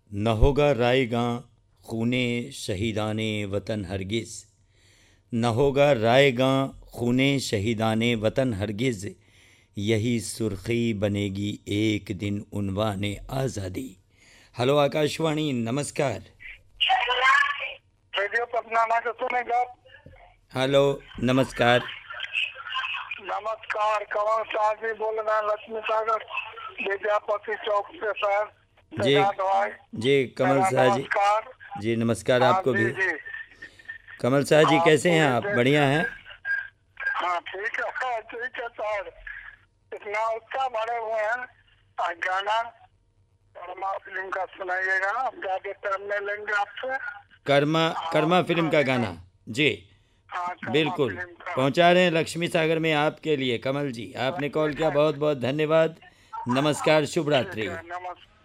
न होगा रायगां खूने शहीदाने वतन हरगिज़, न होगा रायगां खूने शहीदाने वतन हरगिज़, यही सुर्खी बनेगी एक दिन उन्वाने आज़ादी। हेलो आकाशवाणी, नमस्कार। रेडियो पटना के सुनेगा। हेलो, नमस्कार। नमस्कार, कमल शाह जी बोल रहे हैं, लक्ष्मी सागर विद्यापति चौक से सर। जी जी, कमल मेरा शाह जी। नमस्कार। जी नमस्कार हाँ आपको जी भी। जी। कमल शाह जी आप कैसे हैं पूरी आप? देश। बढ़िया हैं? हाँ ठीक है सर। इतना उत्साह भरे हुए हैं। आज गाना कर्मा फिल्म का सुनाइएगा, हम ज्यादा टाइम नहीं लेंगे आपसे। कर्मा, कर्मा फिल्म का गाना। जी हाँ, कर्मा बिल्कुल, फिल्म का। पहुंचा रहे हैं लक्ष्मी सागर में आपके लिए। कमल जी, आपने कॉल ठीक किया, है, बहुत बहुत धन्यवाद। नमस्कार, शुभ ठीक रात्रि। है, नमस्कार।